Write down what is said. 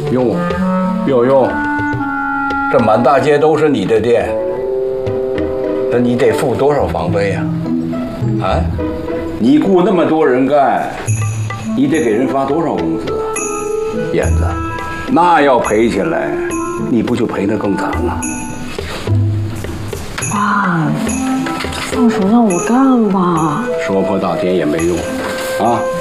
用，这满大街都是你的店，那你得付多少房费呀？啊，你雇那么多人干，你得给人发多少工资啊？燕子，那要赔起来，你不就赔得更惨了？ 爸，放手让我干吧。 说破大天也没用，啊！